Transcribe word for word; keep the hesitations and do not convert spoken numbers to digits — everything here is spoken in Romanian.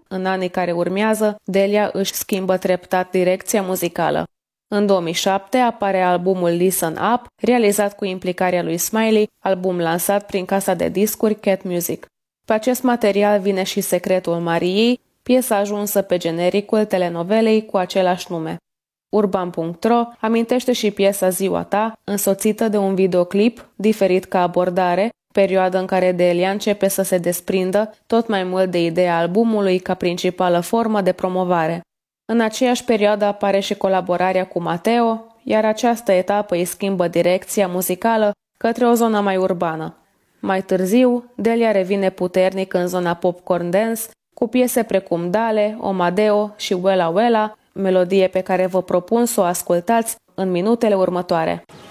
În anii care urmează, Delia își schimbă treptat direcția muzicală. În două mii șapte apare albumul Listen Up, realizat cu implicarea lui Smiley, album lansat prin casa de discuri Cat Music. Pe acest material vine și Secretul Mariei, piesa ajunsă pe genericul telenovelei cu același nume. Urban punct ro amintește și piesa Ziua ta, însoțită de un videoclip diferit ca abordare, perioadă în care Delia începe să se desprindă tot mai mult de ideea albumului ca principală formă de promovare. În aceeași perioadă apare și colaborarea cu Mateo, iar această etapă îi schimbă direcția muzicală către o zonă mai urbană. Mai târziu, Delia revine puternic în zona popcorn dance, cu piese precum Dale, Omadeo și Wella Wella, melodie pe care vă propun să o ascultați în minutele următoare.